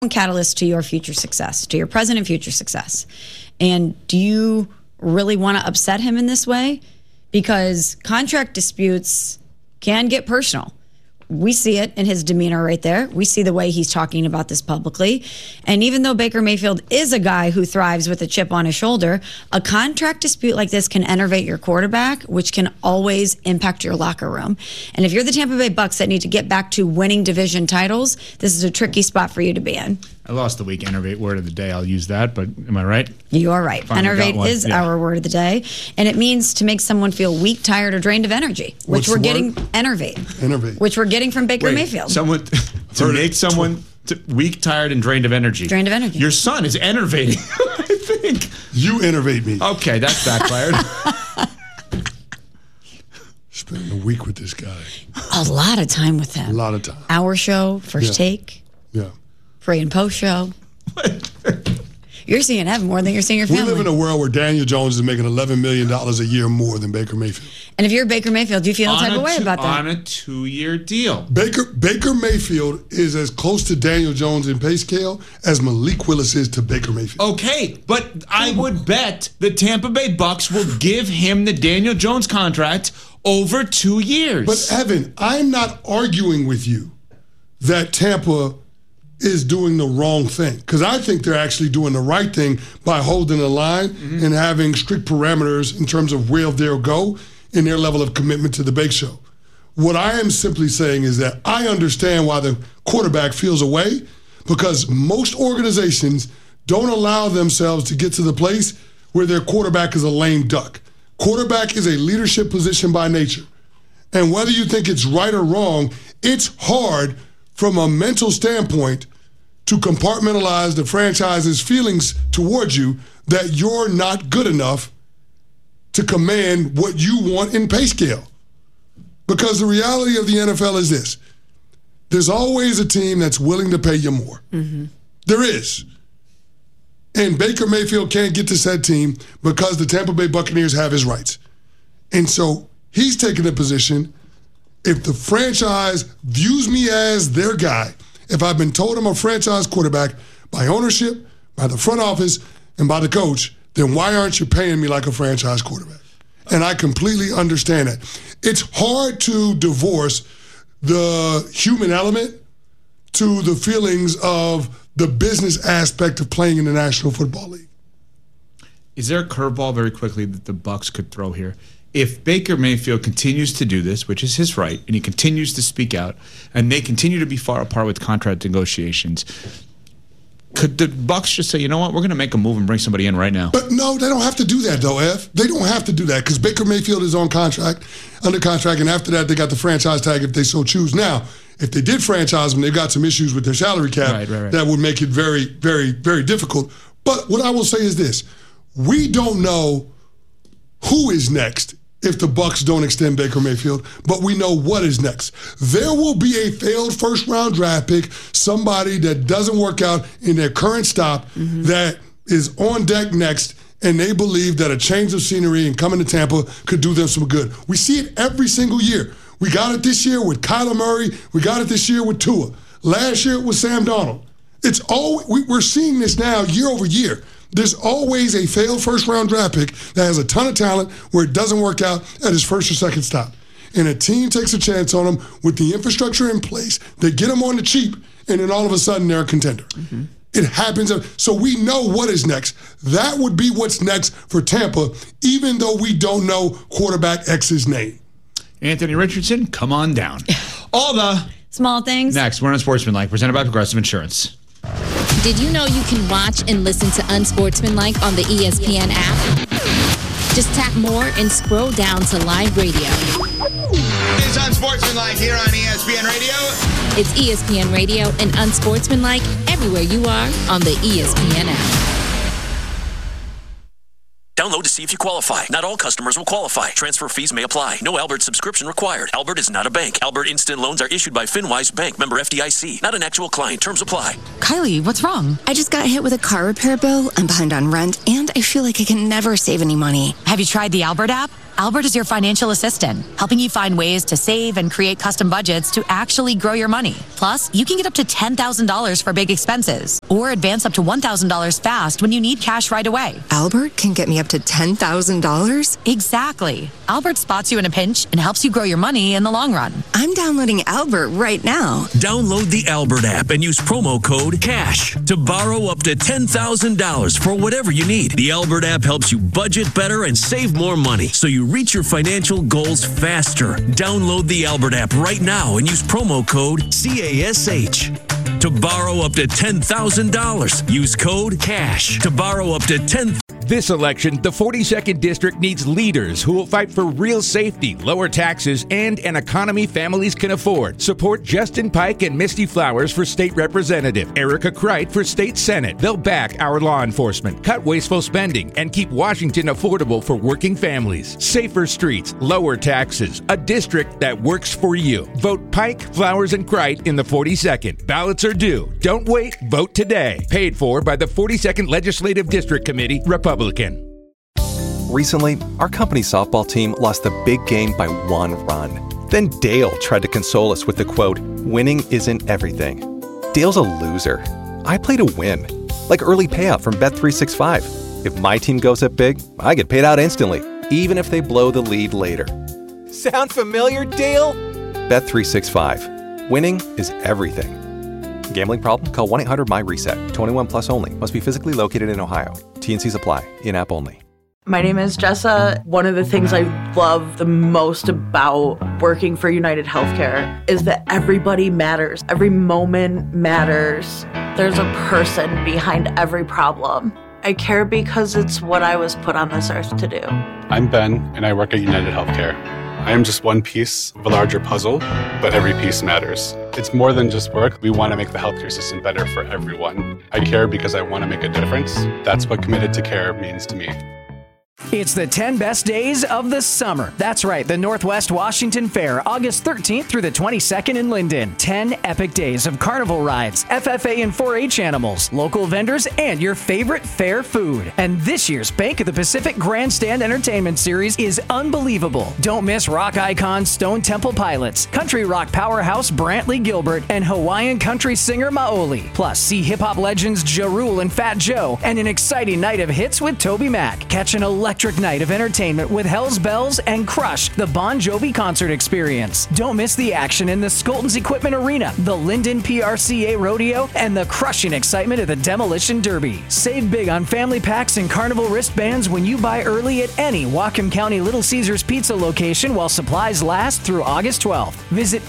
catalyst to your future success, to your present and future success. And do you really want to upset him in this way? Because contract disputes can get personal. We see it in his demeanor right there. We see the way he's talking about this publicly. And even though Baker Mayfield is a guy who thrives with a chip on his shoulder, a contract dispute like this can enervate your quarterback, which can always impact your locker room. And if you're the Tampa Bay Bucks that need to get back to winning division titles, this is a tricky spot for you to be in. I lost the week enervate word of the day. I'll use that, but am I right? You are right. Enervate is our word of the day, and it means to make someone feel weak, tired, or drained of energy, which we're getting enervate, which we're getting from Baker Mayfield. Someone to make someone weak, tired, and drained of energy. Drained of energy. Your son is enervating. I think you enervate me. Okay, that's backfired. Spending a week with this guy. A lot of time with him. A lot of time. Our show, First Take. Yeah. Pre and post show. You're seeing Evan more than you're seeing your family. We live in a world where Daniel Jones is making $11 million a year more than Baker Mayfield. And if you're Baker Mayfield, do you feel no type of way about that? On a 2-year deal. Baker Mayfield is as close to Daniel Jones in pay scale as Malik Willis is to Baker Mayfield. Okay, but I would bet the Tampa Bay Bucks will give him the Daniel Jones contract over 2 years. But Evan, I'm not arguing with you that Tampa is doing the wrong thing, because I think they're actually doing the right thing by holding the line and having strict parameters in terms of where they'll go in their level of commitment to the Bake Show. What I am simply saying is that I understand why the quarterback feels away, because most organizations don't allow themselves to get to the place where their quarterback is a lame duck. Quarterback is a leadership position by nature. And whether you think it's right or wrong, it's hard from a mental standpoint to compartmentalize the franchise's feelings towards you that you're not good enough to command what you want in pay scale. Because the reality of the NFL is this: there's always a team that's willing to pay you more. There is. And Baker Mayfield can't get to said team because the Tampa Bay Buccaneers have his rights. And so he's taking a position, if the franchise views me as their guy, if I've been told I'm a franchise quarterback by ownership, by the front office, and by the coach, then why aren't you paying me like a franchise quarterback? And I completely understand that. It's hard to divorce the human element to the feelings of the business aspect of playing in the National Football League. Is there a curveball very quickly that the Bucks could throw here? If Baker Mayfield continues to do this, which is his right, and he continues to speak out, and they continue to be far apart with contract negotiations, could the Bucks just say, you know what, we're going to make a move and bring somebody in right now? But no, they don't have to do that, though, Ev. They don't have to do that, because Baker Mayfield is under contract, and after that, they got the franchise tag if they so choose. Now, if they did franchise them, they've got some issues with their salary cap that would make it very, very, very difficult. But what I will say is this: we don't know who is next if the Bucks don't extend Baker Mayfield, but we know what is next. There will be a failed first-round draft pick, somebody that doesn't work out in their current stop that is on deck next, and they believe that a change of scenery and coming to Tampa could do them some good. We see it every single year. We got it this year with Kyler Murray. We got it this year with Tua. Last year it was Sam Darnold. We're seeing this now year over year. There's always a failed first-round draft pick that has a ton of talent where it doesn't work out at his first or second stop. And a team takes a chance on him with the infrastructure in place. They get him on the cheap, and then all of a sudden they're a contender. It happens. So we know what is next. That would be what's next for Tampa, even though we don't know quarterback X's name. Anthony Richardson, come on down. All the small things. Next, we're on Sportsmanlike, presented by Progressive Insurance. Did you know you can watch and listen to Unsportsmanlike on the ESPN app? Just tap more and scroll down to live radio. It's Unsportsmanlike here on ESPN Radio. It's ESPN Radio and Unsportsmanlike everywhere you are on the ESPN app. Download to see if you qualify. Not all customers will qualify. Transfer fees may apply. No Albert subscription required. Albert is not a bank. Albert Instant Loans are issued by FinWise Bank, member FDIC. Not an actual client. Terms apply. Kylie, what's wrong? I just got hit with a car repair bill. I'm behind on rent, and I feel like I can never save any money. Have you tried the Albert app? Albert is your financial assistant, helping you find ways to save and create custom budgets to actually grow your money. Plus, you can get up to $10,000 for big expenses or advance up to $1,000 fast when you need cash right away. Albert can get me up to $10,000? Exactly. Albert spots you in a pinch and helps you grow your money in the long run. I'm downloading Albert right now. Download the Albert app and use promo code CASH to borrow up to $10,000 for whatever you need. The Albert app helps you budget better and save more money so you reach your financial goals faster. Download the Albert app right now and use promo code CASH to borrow up to $10,000. Use code CASH to borrow up to $10,000. This election, the 42nd District needs leaders who will fight for real safety, lower taxes, and an economy families can afford. Support Justin Pike and Misty Flowers for State Representative, Erica Kreit for State Senate. They'll back our law enforcement, cut wasteful spending, and keep Washington affordable for working families. Safer streets, lower taxes, a district that works for you. Vote Pike, Flowers, and Kreit in the 42nd. Ballots are due. Don't wait. Vote today. Paid for by the 42nd Legislative District Committee, Republican. Recently, our company softball team lost the big game by 1 run. Then Dale tried to console us with the quote, "Winning isn't everything." Dale's a loser. I play to win. Like early payout from Bet365. If my team goes up big, I get paid out instantly, even if they blow the lead later. Sound familiar, Dale? Bet365. Winning is everything. Gambling problem? Call 1-800-MY-RESET. 21 plus only. Must be physically located in Ohio. T&Cs apply. In-app only. My name is Jessa. One of the things I love the most about working for United Healthcare is that everybody matters. Every moment matters. There's a person behind every problem. I care because it's what I was put on this earth to do. I'm Ben, and I work at United Healthcare. I am just one piece of a larger puzzle, but every piece matters. It's more than just work. We want to make the healthcare system better for everyone. I care because I want to make a difference. That's what Committed to Care means to me. It's the 10 best days of the summer. That's right, the Northwest Washington Fair, August 13th through the 22nd in Linden. 10 epic days of carnival rides, FFA and 4-H animals, local vendors, and your favorite fair food. And this year's Bank of the Pacific Grandstand Entertainment Series is unbelievable. Don't miss rock icons Stone Temple Pilots, country rock powerhouse Brantley Gilbert, and Hawaiian country singer Maoli. Plus, see hip-hop legends Ja Rule and Fat Joe, and an exciting night of hits with Toby Mac. Catch an electric night of entertainment with Hell's Bells and Crush, the Bon Jovi concert experience. Don't miss the action in the Skoltons Equipment Arena, the Linden PRCA Rodeo, and the crushing excitement of the Demolition Derby. Save big on family packs and carnival wristbands when you buy early at any Whatcom County Little Caesars Pizza location while supplies last through August 12th. Visit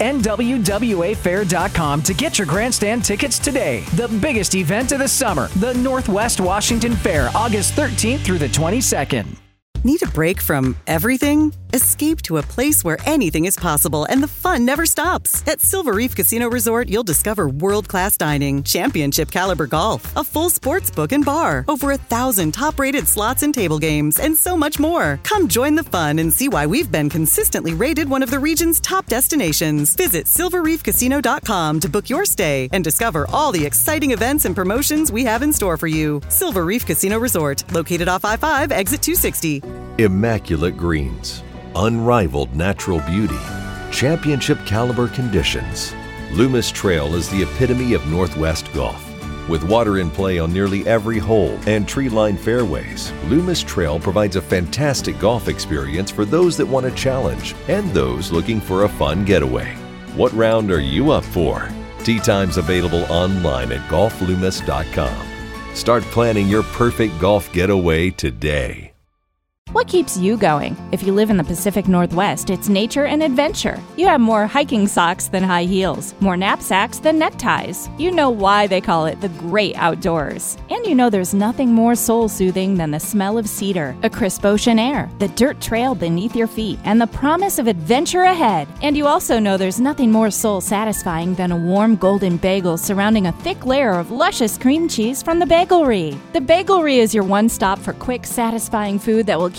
NWWAfair.com to get your grandstand tickets today. The biggest event of the summer, the Northwest Washington Fair, August 13th through the 22nd. Need a break from everything? Escape to a place where anything is possible and the fun never stops. At Silver Reef Casino Resort, you'll discover world-class dining, championship caliber golf, a full sports book and bar, over 1,000 top-rated slots and table games, and so much more. Come join the fun and see why we've been consistently rated one of the region's top destinations. Visit silverreefcasino.com to book your stay and discover all the exciting events and promotions we have in store for you. Silver Reef Casino Resort, located off I-5, exit 260. Immaculate greens, unrivaled natural beauty, championship caliber conditions. Loomis Trail is the epitome of Northwest golf. With water in play on nearly every hole and tree-lined fairways, Loomis Trail provides a fantastic golf experience for those that want a challenge and those looking for a fun getaway. What round are you up for? Tee times available online at golfloomis.com. Start planning your perfect golf getaway today. What keeps you going? If you live in the Pacific Northwest, it's nature and adventure. You have more hiking socks than high heels, more knapsacks than neckties. You know why they call it the great outdoors. And you know there's nothing more soul-soothing than the smell of cedar, a crisp ocean air, the dirt trail beneath your feet, and the promise of adventure ahead. And you also know there's nothing more soul-satisfying than a warm golden bagel surrounding a thick layer of luscious cream cheese from the Bagelry. The Bagelry is your one stop for quick, satisfying food that will keep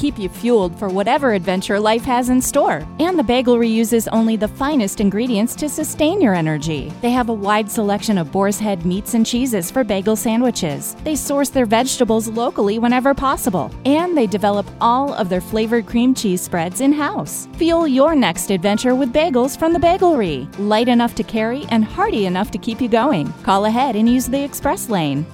keep you fueled for whatever adventure life has in store. And the Bagelry uses only the finest ingredients to sustain your energy. They have a wide selection of boar's head meats and cheeses for bagel sandwiches. They source their vegetables locally whenever possible. And they develop all of their flavored cream cheese spreads in-house. Fuel your next adventure with bagels from the Bagelry. Light enough to carry and hearty enough to keep you going. Call ahead and use the express lane.